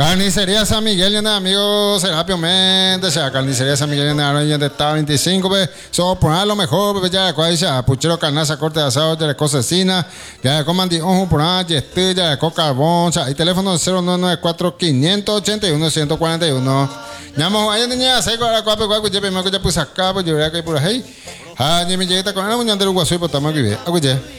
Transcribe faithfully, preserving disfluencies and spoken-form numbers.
Carnicería San Miguel, y amigo Serapio Méndez, o sea, Carnicería San Miguel, y de está veinticinco, pues, so, poner lo mejor, pues, ya, cuál dice, puchero, carnaza, corte de asado, ya, cocina, ya, comandí, ojo, por nada, ya, ya, carbón, o sea, y teléfono cero nueve nueve cuatro, cinco ocho uno, uno cuatro uno. Llamo, ahí niña, sé, cuál, cuál, cuál, cuál, ya, pues, acá, pues, yo voy a caer por ahí. Ah, ya, me llega con el muñón del Uguazú, pues, estamos aquí, bien,